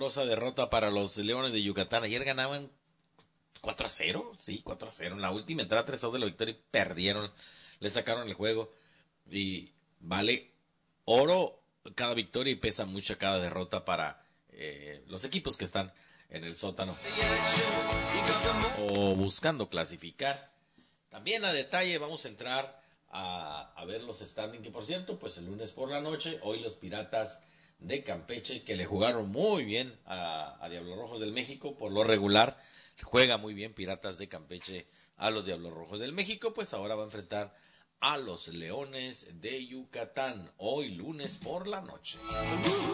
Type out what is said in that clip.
dolorosa derrota para los Leones de Yucatán. Ayer ganaban 4-0, sí, 4-0. En la última entrada 3-2 de la victoria y perdieron. Le sacaron el juego. Y vale oro cada victoria y pesa mucho cada derrota para los equipos que están en el sótano o buscando clasificar. También a detalle vamos a entrar a ver los standings, que por cierto, pues el lunes por la noche, hoy los Piratas de Campeche, que le jugaron muy bien a Diablos Rojos del México, por lo regular juega muy bien Piratas de Campeche a los Diablos Rojos del México, pues ahora va a enfrentar a los Leones de Yucatán, hoy lunes por la noche.